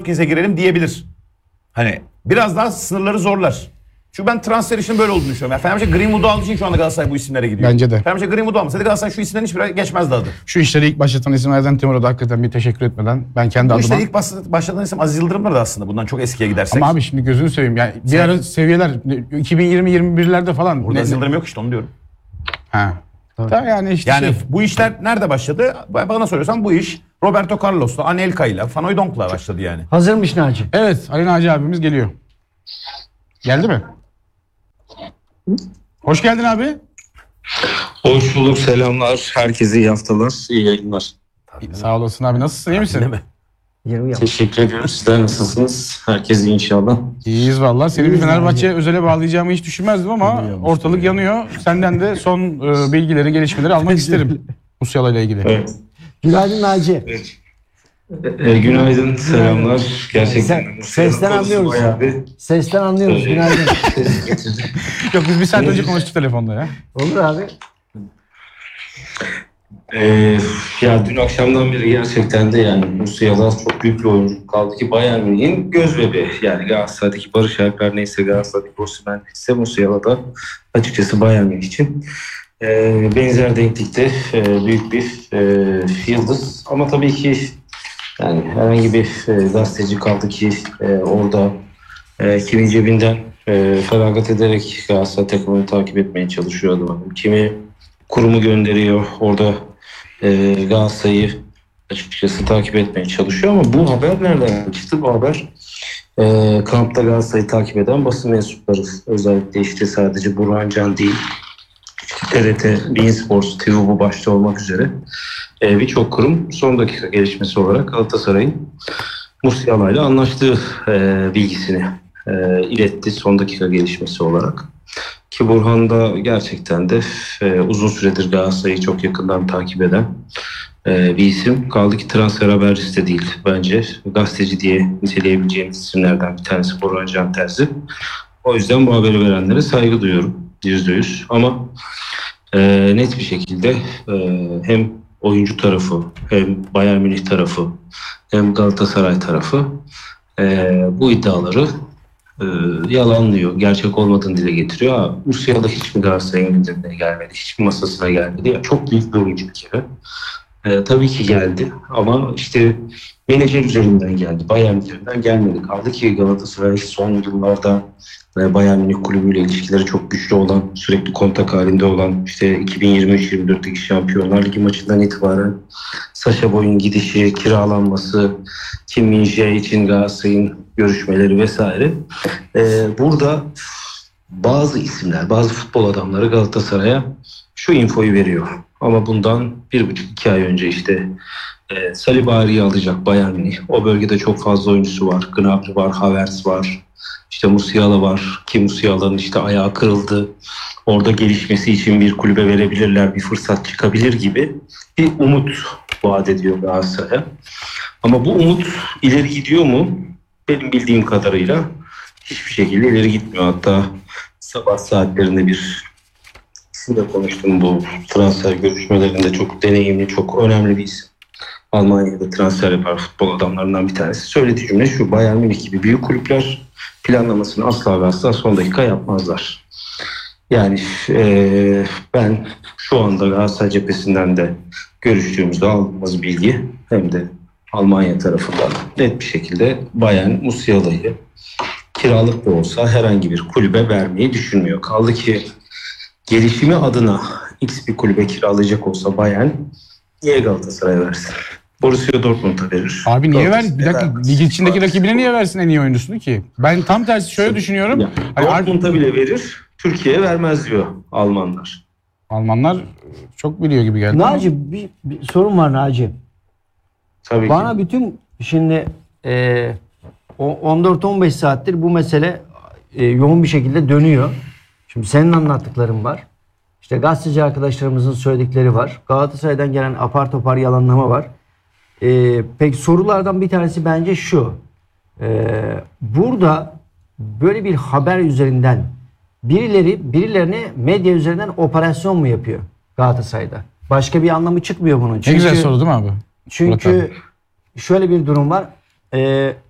keze girelim diyebilir. Hani biraz daha sınırları zorlar. Çünkü ben transfer işinin böyle olduğunu düşünüyorum. Yani Fenerbahçe Greenwood'u aldığı için şu anda Galatasaray bu isimlere gidiyor. Bence de. Fenerbahçe Greenwood'u almasaydı Galatasaray şu isimlerin hiçbiri geçmezdi adı. Şu işleri ilk başlatan isimlerden Timur'a da hakikaten bir teşekkür etmeden ben kendi Bu adıma... işte ilk başlatan isim Aziz Yıldırım'dır da aslında bundan çok eskiye gidersek. Ama abi şimdi gözünü seveyim yani bir ara seviyeler 2020-21'lerde falan. Burada Aziz Yıldırım yok işte onu diyorum. Ha. Tamam. Yani işte Yani bu işler nerede başladı? Bana soruyorsan bu iş Roberto Carlos'la, Anelka'yla, Van Hooydonk'la başladı yani. Hazırmış Naci. Evet, Ali Naci abimiz geliyor. Geldi mi? Hoş geldin abi. Hoş bulduk, selamlar. Herkese iyi haftalar, iyi yayınlar. Sağ olasın abi. Nasılsın? İyi misin? Değil mi? Teşekkür ediyorum. Sizler nasılsınız? Herkes iyi inşallah. İyiyiz vallahi. Seni bir Fenerbahçe özele bağlayacağımı hiç düşünmezdim ama ortalık yanıyor. Senden de son bilgileri, gelişmeleri almak isterim. Musiala ile ilgili. Evet. Günaydın Naci. Evet. Günaydın, selamlar. Gerçekten Sesten anlıyoruz. Sesten anlıyoruz. Günaydın. Yok biz bir saat önce konuştuk telefonda ya. Olur abi. Ya dün akşamdan beri gerçekten de yani Musiala çok büyük bir oyuncu. Kaldı ki Bayern Münih'in göz bebeği. Yani Galatasaray'daki Barış Alper neyse, Galatasaray'daki Osimhen neyse, Musiala da açıkçası Bayern Münih için benzer denklikte büyük bir yıldız. Ama tabii ki yani herhangi bir gazeteci kaldı ki orada kimin cebinden feragat ederek Galatasaray takımını takip etmeye çalışıyor adam. Kimi kurumu gönderiyor orada Galatasaray'ı açıkçası takip etmeye çalışıyor ama bu haber nereden çıktı? Bu haber kampta Galatasaray'ı takip eden basın mensupları, özellikle işte sadece Burhan Can değil, TRT, beIN Sports, TV bu başta olmak üzere birçok kurum son dakika gelişmesi olarak Galatasaray'ın Musiala ile anlaştığı bilgisini iletti son dakika gelişmesi olarak. Ki Burhan da gerçekten de uzun süredir Galatasaray'ı çok yakından takip eden bir isim. Kaldı ki transfer habercisi de değil bence. Gazeteci diye niteleyebileceğimiz isimlerden bir tanesi Burhan Can Terzi. O yüzden bu haberi verenlere saygı duyuyorum %100. Ama net bir şekilde hem oyuncu tarafı, hem Bayern Münih tarafı, hem Galatasaray tarafı bu iddiaları yalanlıyor. Gerçek olmadığını dile getiriyor. Musiala hiç mi Galatasaray'ın gündemine gelmedi? Hiç mi masasına gelmedi? Ya çok büyük bir oyuncu bir kere. Tabii ki geldi ama işte menajer üzerinden geldi. Bayern üzerinden gelmedi. Kaldı ki Galatasaray son yıllarda Bayern Münih kulübüyle ilişkileri çok güçlü olan, sürekli kontak halinde olan, işte 2023-24'teki Şampiyonlar Ligi maçından itibaren Sacha Boey'in gidişi, kiralanması, Kim Min-jae için Galatasaray'ın görüşmeleri vesaire. Burada bazı isimler, bazı futbol adamları Galatasaray'a şu infoyu veriyor. Ama bundan 1,5-2 ay önce işte Salibari'yi alacak Bayern Münih. O bölgede çok fazla oyuncusu var. Gnabry var, Havertz var. İşte Musiala var. Ki Musiala'nın işte ayağı kırıldı. Orada gelişmesi için bir kulübe verebilirler, bir fırsat çıkabilir gibi bir umut vaat ediyor Galatasaray'a. Ama bu umut ileri gidiyor mu? Benim bildiğim kadarıyla hiçbir şekilde ileri gitmiyor. Hatta sabah saatlerinde bir isimle konuştum, bu transfer görüşmelerinde çok deneyimli, çok önemli bir isim. Almanya'da transfer yapar futbol adamlarından bir tanesi. Söylediği cümle şu: Bayern Münih gibi büyük kulüpler planlamasını asla ve asla son dakika yapmazlar. Yani ben şu anda Galatasaray cephesinden de görüştüğümüzde aldığımız bilgi, hem de Almanya tarafından net bir şekilde Bayern Musiala'yı kiralık da olsa herhangi bir kulübe vermeyi düşünmüyor. Kaldı ki gelişimi adına X bir kulübe kiralayacak olsa Bayern niye Galatasaray'a versin? Borussia Dortmund'a verir. Abi niye ver? Bir dakika, lig içindeki rakibine niye versin en iyi oyuncusunu ki? Ben tam tersi şöyle düşünüyorum. Yani, Dortmund'a bile verir, Türkiye'ye vermez diyor Almanlar. Almanlar çok biliyor gibi geldi. Naci bir sorun var Naci. Tabii Bana ki. bütün şimdi 14-15 saattir bu mesele yoğun bir şekilde dönüyor. Şimdi senin anlattıkların var. İşte gazeteci arkadaşlarımızın söyledikleri var. Galatasaray'dan gelen apar topar yalanlama var. Peki sorulardan bir tanesi bence şu. Burada böyle bir haber üzerinden birilerine medya üzerinden operasyon mu yapıyor Galatasaray'da? Başka bir anlamı çıkmıyor bunun. Ne güzel soru değil mi abi? Çünkü şöyle bir durum var.